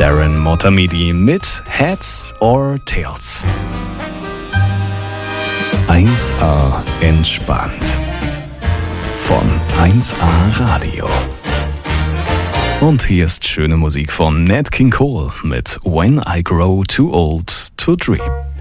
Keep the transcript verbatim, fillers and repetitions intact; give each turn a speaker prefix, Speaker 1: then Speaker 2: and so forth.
Speaker 1: Darren Motamedi mit Heads or Tails. eins a entspannt. Von eins a Radio. Und hier ist schöne Musik von Nat King Cole mit When I Grow Too Old to Dream.